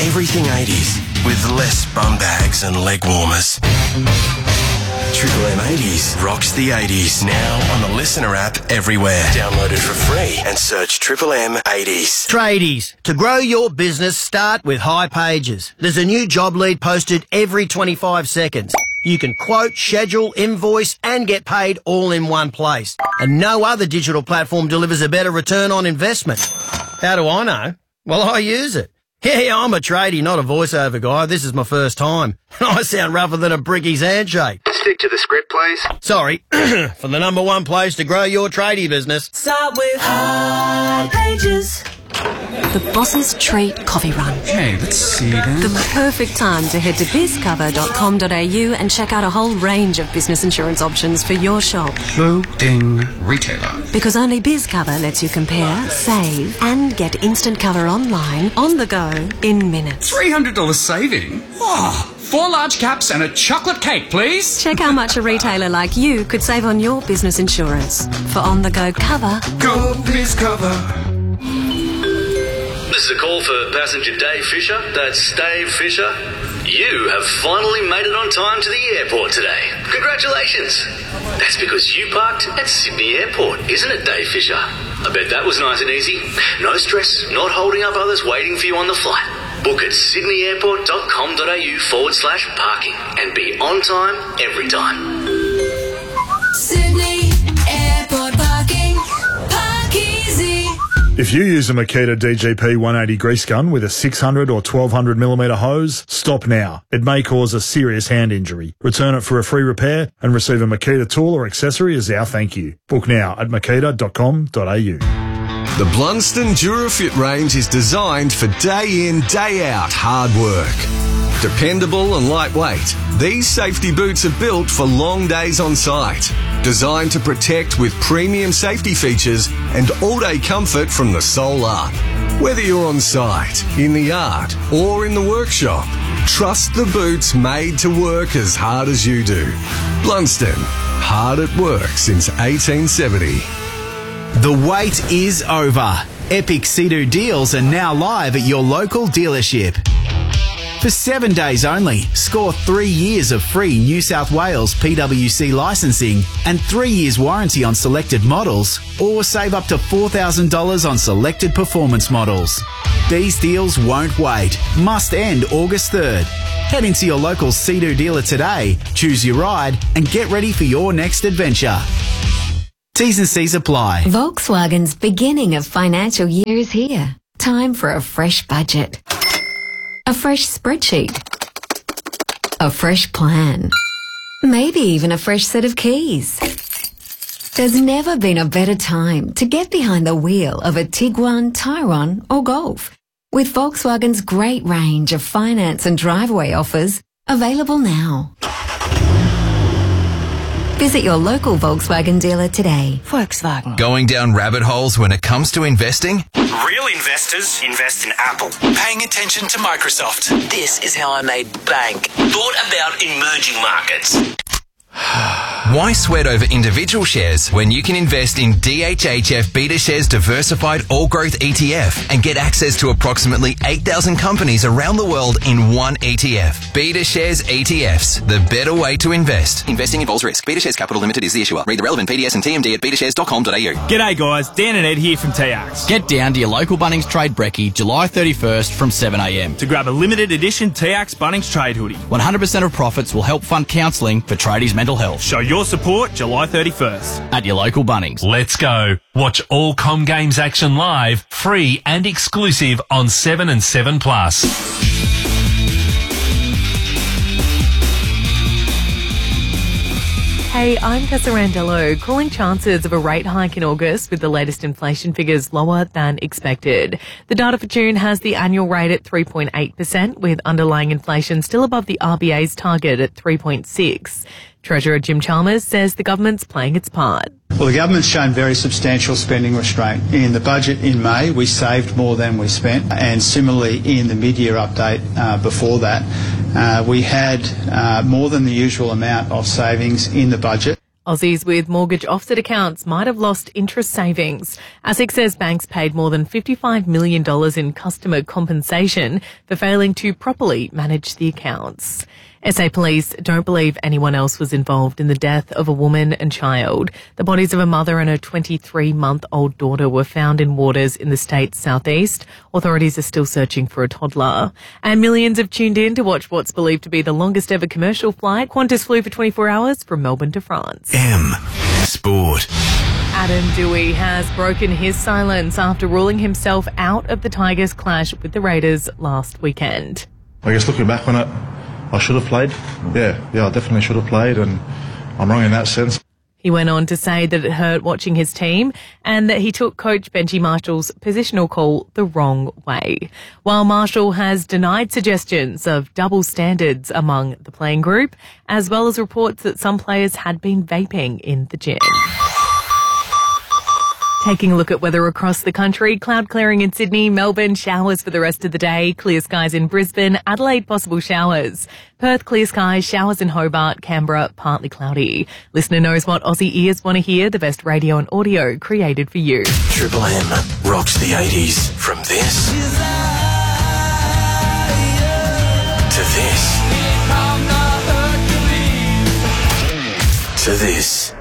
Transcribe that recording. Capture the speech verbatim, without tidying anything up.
everything eighties with less bum bags and leg warmers. Triple M eighties rocks the eighties. Now on the Listener app everywhere. Download it for free and search Triple M eighties. Tradies, to grow your business, start with High Pages. There's a new job lead posted every twenty-five seconds. You can quote, schedule, invoice and get paid all in one place. And no other digital platform delivers a better return on investment. How do I know? Well, I use it. Yeah, I'm a tradie, not a voiceover guy. This is my first time. I sound rougher than a bricky's handshake. Stick to the script, please. Sorry. For the number one place to grow your tradie business. Start with High Pages. The Boss's Treat Coffee Run. Okay, let's see then. The perfect time to head to biz cover dot com dot a u and check out a whole range of business insurance options for your shop. Loading retailer. Because only BizCover lets you compare, save, and get instant cover online, on the go, in minutes. three hundred dollars saving? Oh, four large caps and a chocolate cake, please. Check how much a retailer like you could save on your business insurance. For on-the-go cover, go BizCover. This is a call for passenger Dave Fisher. That's Dave Fisher. You have finally made it on time to the airport today. Congratulations. That's because you parked at Sydney Airport, isn't it, Dave Fisher? I bet that was nice and easy. No stress, not holding up others waiting for you on the flight. Book at sydney airport dot com dot a u forward slash parking and be on time every time. Sydney Airport parking. Park easy. If you use a Makita D G P one eighty grease gun with a six hundred or twelve hundred millimetre hose, stop now. It may cause a serious hand injury. Return it for a free repair and receive a Makita tool or accessory as our thank you. Book now at makita dot com dot a u. The Blunston Durafit range is designed for day in, day out hard work. Dependable and lightweight, these safety boots are built for long days on site. Designed to protect with premium safety features and all-day comfort from the sole up. Whether you're on site, in the yard, or in the workshop, trust the boots made to work as hard as you do. Blunston, hard at work since eighteen seventy. The wait is over. Epic Sea-Doo deals are now live at your local dealership. For seven days only, score three years of free New South Wales P W C licensing and three years warranty on selected models, or save up to four thousand dollars on selected performance models. These deals won't wait. Must end August third. Head into your local Sea-Doo dealer today, choose your ride, and get ready for your next adventure. T's and C's apply. Volkswagen's beginning of financial year is here. Time for a fresh budget. A fresh spreadsheet. A fresh plan. Maybe even a fresh set of keys. There's never been a better time to get behind the wheel of a Tiguan, Tyrone or Golf. With Volkswagen's great range of finance and driveway offers available now. Visit your local Volkswagen dealer today. Volkswagen. Going down rabbit holes when it comes to investing? Real investors invest in Apple. Paying attention to Microsoft. This is how I made bank. Thought about emerging markets. Why sweat over individual shares when you can invest in D H H F BetaShares Diversified All Growth E T F and get access to approximately eight thousand companies around the world in one E T F? BetaShares E T Fs, the better way to invest. Investing involves risk. BetaShares Capital Limited is the issuer. Read the relevant P D S and T M D at beta shares dot com dot a u. G'day guys, Dan and Ed here from T X. Get down to your local Bunnings Trade Brekkie July thirty-first from seven a m to grab a limited edition T X Bunnings Trade hoodie. one hundred percent of profits will help fund counselling for tradies' mental health. Show your support July thirty-first. At your local Bunnings. Let's go. Watch all Com Games action live, free and exclusive on seven and seven plus. Hey, I'm Tessa Randello, calling chances of a rate hike in August with the latest inflation figures lower than expected. The data for June has the annual rate at three point eight percent, with underlying inflation still above the R B A's target at three point six. Treasurer Jim Chalmers says the government's playing its part. Well, the government's shown very substantial spending restraint. In the budget in May, we saved more than we spent, and similarly in the mid-year update uh, before that, uh, we had uh, more than the usual amount of savings in the budget. Aussies with mortgage offset accounts might have lost interest savings. ASIC says banks paid more than fifty-five million dollars in customer compensation for failing to properly manage the accounts. S A Police don't believe anyone else was involved in the death of a woman and child. The bodies of a mother and her twenty-three-month-old daughter were found in waters in the state's southeast. Authorities are still searching for a toddler. And millions have tuned in to watch what's believed to be the longest ever commercial flight. Qantas flew for twenty-four hours from Melbourne to France. M Sport. Adam Dewey has broken his silence after ruling himself out of the Tigers' clash with the Raiders last weekend. I guess looking back on it, I should have played. Yeah, yeah, I definitely should have played, and I'm wrong in that sense. He went on to say that it hurt watching his team and that he took coach Benji Marshall's positional call the wrong way. While Marshall has denied suggestions of double standards among the playing group, as well as reports that some players had been vaping in the gym. Taking a look at weather across the country, cloud clearing in Sydney, Melbourne, showers for the rest of the day, clear skies in Brisbane, Adelaide, possible showers. Perth, clear skies, showers in Hobart, Canberra, partly cloudy. Listener knows what Aussie ears want to hear, the best radio and audio created for you. Triple M rocks the eighties from this to this to this.